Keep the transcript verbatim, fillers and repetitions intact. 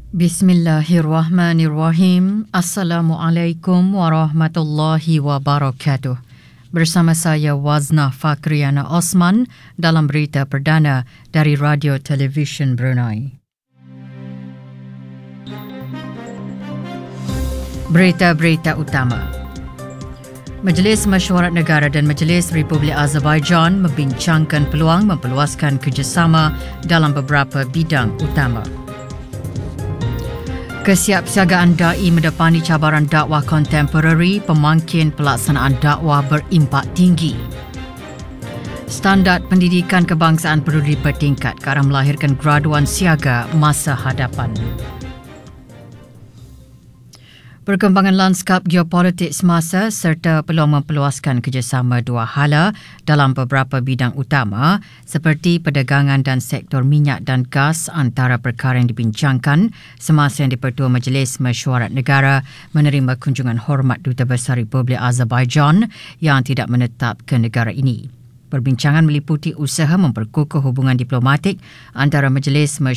Bismillahirrahmanirrahim. Assalamualaikum warahmatullahi wabarakatuh. Bersama saya Wazna Fakriana Osman dalam berita perdana dari Radio Television Brunei. Berita-berita utama. Majlis Mesyuarat Negara dan Majlis Republik Azerbaijan membincangkan peluang memperluaskan kerjasama dalam beberapa bidang utama. Kesiapsiagaan da'i mendepani cabaran dakwah kontemporari, pemangkin pelaksanaan dakwah berimpak tinggi. Standard pendidikan kebangsaan perlu dipertingkat ke arah melahirkan graduan siaga masa hadapan. Perkembangan lanskap geopolitik semasa serta peluang memperluaskan kerjasama dua hala dalam beberapa bidang utama seperti perdagangan dan sektor minyak dan gas antara perkara yang dibincangkan semasa yang di-Pertua Majlis Mesyuarat Negara menerima kunjungan hormat Duta Besar Republik Azerbaijan yang tidak menetap ke negara ini. Perbincangan meliputi usaha memperkukuh hubungan diplomatik antara Majlis Mesyuarat